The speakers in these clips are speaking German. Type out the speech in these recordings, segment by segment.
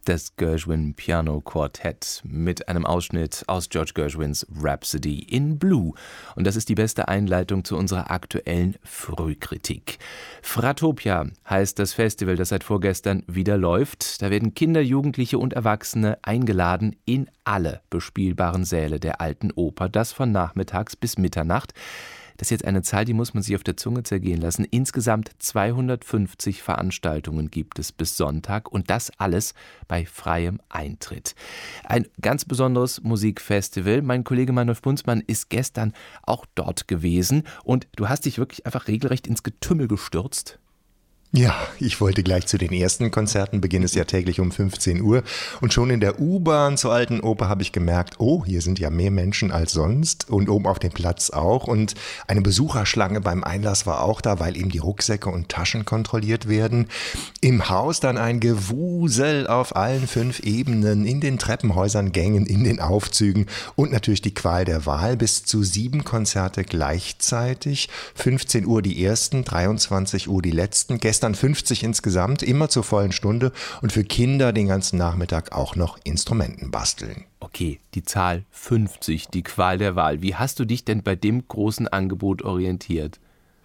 Das Gershwin Piano Quartett mit einem Ausschnitt aus George Gershwins Rhapsody in Blue. Und das ist die beste Einleitung zu unserer aktuellen Frühkritik. Fratopia heißt das Festival, das seit vorgestern wieder läuft. Da werden Kinder, Jugendliche und Erwachsene eingeladen in alle bespielbaren Säle der Alten Oper. Das von nachmittags bis Mitternacht. Das ist jetzt eine Zahl, die muss man sich auf der Zunge zergehen lassen. Insgesamt 250 Veranstaltungen gibt es bis Sonntag und das alles bei freiem Eintritt. Ein ganz besonderes Musikfestival. Mein Kollege Manolf Bunzmann ist gestern auch dort gewesen und du hast dich wirklich einfach regelrecht ins Getümmel gestürzt. Ja, ich wollte gleich zu den ersten Konzerten, Beginn ist ja täglich um 15 Uhr und schon in der U-Bahn zur Alten Oper habe ich gemerkt, oh, hier sind ja mehr Menschen als sonst und oben auf dem Platz auch und eine Besucherschlange beim Einlass war auch da, weil eben die Rucksäcke und Taschen kontrolliert werden. Im Haus dann ein Gewusel auf allen 5 Ebenen, in den Treppenhäusern, Gängen, in den Aufzügen und natürlich die Qual der Wahl, bis zu 7 Konzerte gleichzeitig, 15 Uhr die ersten, 23 Uhr die letzten, gestern 50 insgesamt, immer zur vollen Stunde und für Kinder den ganzen Nachmittag auch noch Instrumenten basteln. Okay, die Zahl 50, die Qual der Wahl. Wie hast du dich denn bei dem großen Angebot orientiert?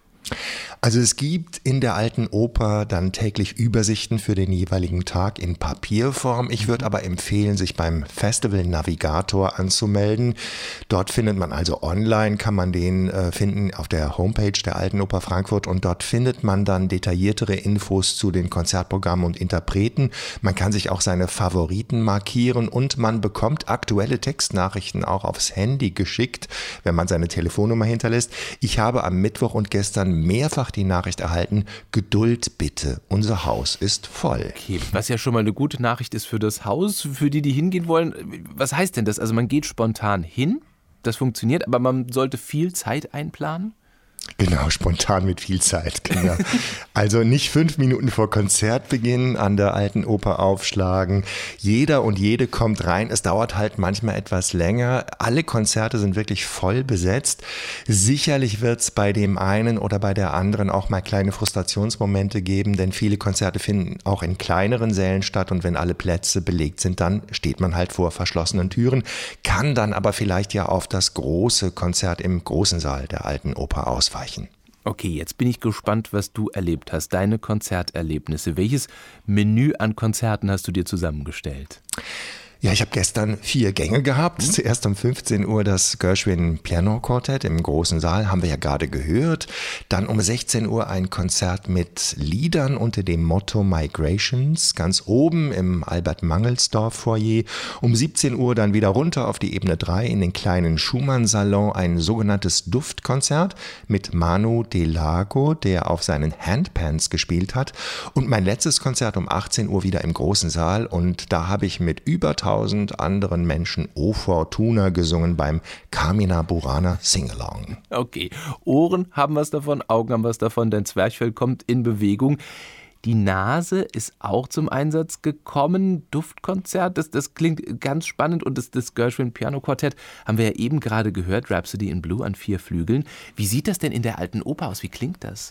Also es gibt in der Alten Oper dann täglich Übersichten für den jeweiligen Tag in Papierform. Ich würde aber empfehlen, sich beim Festival Navigator anzumelden. Dort findet man also online, kann man den finden auf der Homepage der Alten Oper Frankfurt und dort findet man dann detailliertere Infos zu den Konzertprogrammen und Interpreten. Man kann sich auch seine Favoriten markieren und man bekommt aktuelle Textnachrichten auch aufs Handy geschickt, wenn man seine Telefonnummer hinterlässt. Ich habe am Mittwoch und gestern mehrfach die Nachricht erhalten, Geduld bitte, unser Haus ist voll. Okay, was ja schon mal eine gute Nachricht ist für das Haus, für die hingehen wollen. Was heißt denn das? Also man geht spontan hin, das funktioniert, aber man sollte viel Zeit einplanen? Genau, spontan mit viel Zeit, genau. Also nicht 5 Minuten vor Konzertbeginn an der Alten Oper aufschlagen. Jeder und jede kommt rein. Es dauert halt manchmal etwas länger. Alle Konzerte sind wirklich voll besetzt. Sicherlich wird es bei dem einen oder bei der anderen auch mal kleine Frustrationsmomente geben, denn viele Konzerte finden auch in kleineren Sälen statt und wenn alle Plätze belegt sind, dann steht man halt vor verschlossenen Türen, kann dann aber vielleicht ja auf das große Konzert im großen Saal der Alten Oper ausweichen. Okay, jetzt bin ich gespannt, was du erlebt hast, deine Konzerterlebnisse. Welches Menü an Konzerten hast du dir zusammengestellt? Ja, ich habe gestern 4 Gänge gehabt. Zuerst um 15 Uhr das Gershwin Piano Quartett im großen Saal, haben wir ja gerade gehört. Dann um 16 Uhr ein Konzert mit Liedern unter dem Motto Migrations, ganz oben im Albert-Mangelsdorf Foyer. Um 17 Uhr dann wieder runter auf die Ebene 3 in den kleinen Schumann-Salon, ein sogenanntes Duftkonzert mit Manu Delago, der auf seinen Handpans gespielt hat. Und mein letztes Konzert um 18 Uhr wieder im großen Saal und da habe ich mit über 1000 anderen Menschen O Fortuna gesungen beim Carmina Burana Singalong. Okay, Ohren haben was davon, Augen haben was davon, dein Zwerchfell kommt in Bewegung. Die Nase ist auch zum Einsatz gekommen. Duftkonzert, das klingt ganz spannend und das Gershwin Piano Quartett haben wir ja eben gerade gehört, Rhapsody in Blue an 4 Flügeln. Wie sieht das denn in der Alten Oper aus? Wie klingt das?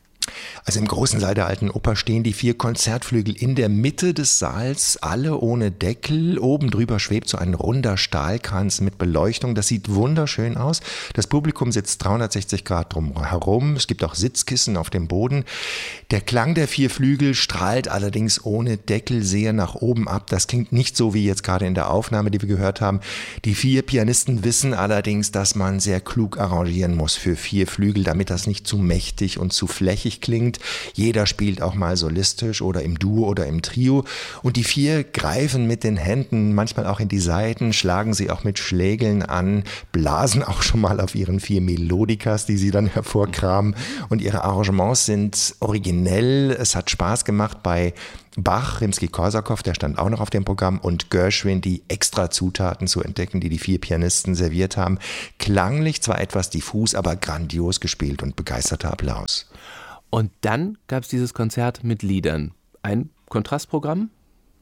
Also im großen Saal der Alten Oper stehen die 4 Konzertflügel in der Mitte des Saals, alle ohne Deckel. Oben drüber schwebt so ein runder Stahlkranz mit Beleuchtung. Das sieht wunderschön aus. Das Publikum sitzt 360 Grad drumherum. Es gibt auch Sitzkissen auf dem Boden. Der Klang der 4 Flügel strahlt allerdings ohne Deckel sehr nach oben ab. Das klingt nicht so wie jetzt gerade in der Aufnahme, die wir gehört haben. Die 4 Pianisten wissen allerdings, dass man sehr klug arrangieren muss für 4 Flügel, damit das nicht zu mächtig und zu flächig klingt. Jeder spielt auch mal solistisch oder im Duo oder im Trio und die 4 greifen mit den Händen manchmal auch in die Saiten, schlagen sie auch mit Schlägeln an, blasen auch schon mal auf ihren 4 Melodikas, die sie dann hervorkramen und ihre Arrangements sind originell. Es hat Spaß gemacht bei Bach, Rimsky-Korsakow, der stand auch noch auf dem Programm und Gershwin, die extra Zutaten zu entdecken, die 4 Pianisten serviert haben. Klanglich zwar etwas diffus, aber grandios gespielt und begeisterter Applaus. Und dann gab es dieses Konzert mit Liedern. Ein Kontrastprogramm?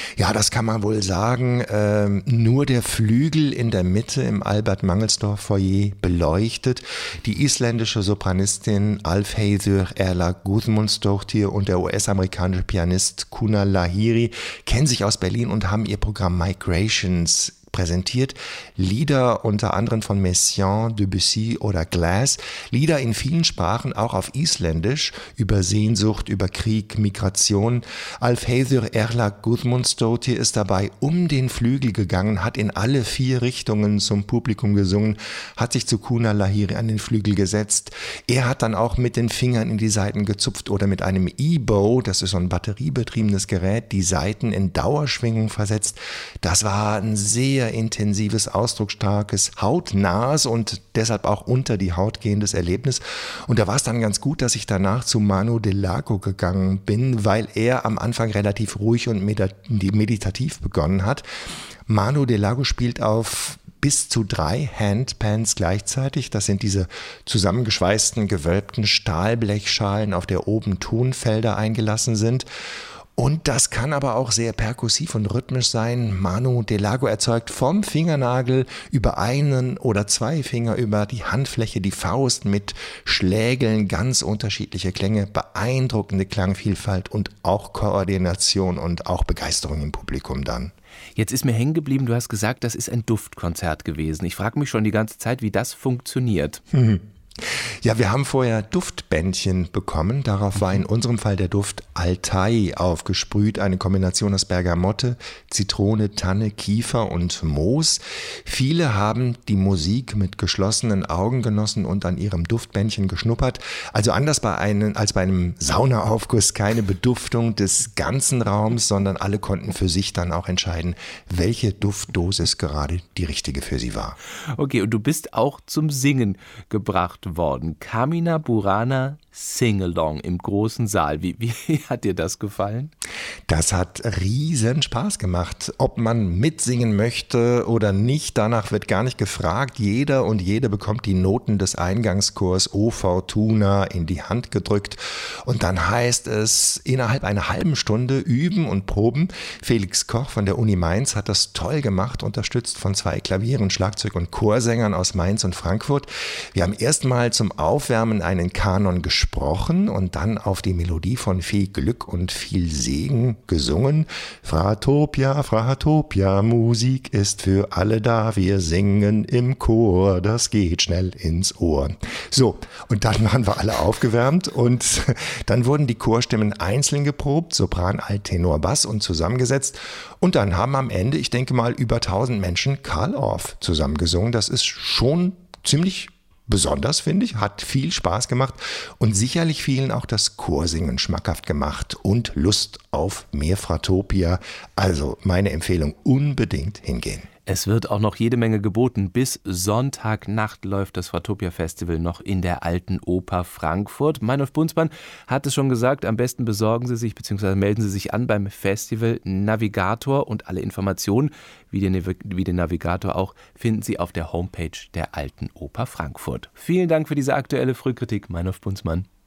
Ja, das kann man wohl sagen. Nur der Flügel in der Mitte im Albert-Mangelsdorff-Foyer beleuchtet. Die isländische Sopranistin Álfheiður Erla Guðmundsdóttir und der US-amerikanische Pianist Kunal Lahiri kennen sich aus Berlin und haben ihr Programm Migrations präsentiert. Lieder unter anderem von Messiaen, Debussy oder Glass. Lieder in vielen Sprachen, auch auf Isländisch, über Sehnsucht, über Krieg, Migration. Álfheiður Erla Guðmundsdóttir ist dabei um den Flügel gegangen, hat in alle 4 Richtungen zum Publikum gesungen, hat sich zu Kunal Lahiri an den Flügel gesetzt. Er hat dann auch mit den Fingern in die Saiten gezupft oder mit einem E-Bow, das ist so ein batteriebetriebenes Gerät, die Saiten in Dauerschwingung versetzt. Das war ein sehr intensives, ausdrucksstarkes, hautnahes und deshalb auch unter die Haut gehendes Erlebnis. Und da war es dann ganz gut, dass ich danach zu Manu Delago gegangen bin, weil er am Anfang relativ ruhig und meditativ begonnen hat. Manu Delago spielt auf bis zu 3 Handpans gleichzeitig. Das sind diese zusammengeschweißten, gewölbten Stahlblechschalen, auf der oben Tonfelder eingelassen sind. Und das kann aber auch sehr perkussiv und rhythmisch sein. Manu Delago erzeugt vom Fingernagel über einen oder 2 Finger über die Handfläche, die Faust mit Schlägeln, ganz unterschiedliche Klänge, beeindruckende Klangvielfalt und auch Koordination und auch Begeisterung im Publikum dann. Jetzt ist mir hängen geblieben, du hast gesagt, das ist ein Duftkonzert gewesen. Ich frage mich schon die ganze Zeit, wie das funktioniert. Ja, wir haben vorher Duftbändchen bekommen. Darauf war in unserem Fall der Duft Altai aufgesprüht. Eine Kombination aus Bergamotte, Zitrone, Tanne, Kiefer und Moos. Viele haben die Musik mit geschlossenen Augen genossen und an ihrem Duftbändchen geschnuppert. Also anders als bei einem Saunaaufguss keine Beduftung des ganzen Raums, sondern alle konnten für sich dann auch entscheiden, welche Duftdosis gerade die richtige für sie war. Okay, und du bist auch zum Singen gebracht worden. Carmina Burana Sing-Along im großen Saal. Wie hat dir das gefallen? Das hat riesen Spaß gemacht. Ob man mitsingen möchte oder nicht, danach wird gar nicht gefragt. Jeder und jede bekommt die Noten des Eingangschors O Fortuna in die Hand gedrückt. Und dann heißt es, innerhalb einer halben Stunde üben und proben. Felix Koch von der Uni Mainz hat das toll gemacht, unterstützt von 2 Klavieren, Schlagzeug und Chorsängern aus Mainz und Frankfurt. Wir haben erstmal zum Aufwärmen einen Kanon gesprochen und dann auf die Melodie von Viel Glück und viel Segen gesungen. Fratopia, Fratopia, Musik ist für alle da, wir singen im Chor, das geht schnell ins Ohr. So, und dann waren wir alle aufgewärmt und dann wurden die Chorstimmen einzeln geprobt, Sopran, Alt, Tenor, Bass und zusammengesetzt. Und dann haben am Ende, ich denke mal, über 1000 Menschen Carl Orff zusammengesungen. Das ist schon ziemlich besonders, finde ich, hat viel Spaß gemacht und sicherlich vielen auch das Chorsingen schmackhaft gemacht und Lust auf mehr Fratopia. Also meine Empfehlung, unbedingt hingehen. Es wird auch noch jede Menge geboten. Bis Sonntagnacht läuft das Fratopia Festival noch in der Alten Oper Frankfurt. Meinolf Bunzmann hat es schon gesagt, am besten besorgen Sie sich bzw. melden Sie sich an beim Festival Navigator und alle Informationen, wie den Navigator auch, finden Sie auf der Homepage der Alten Oper Frankfurt. Vielen Dank für diese aktuelle Frühkritik, Meinolf Bunzmann.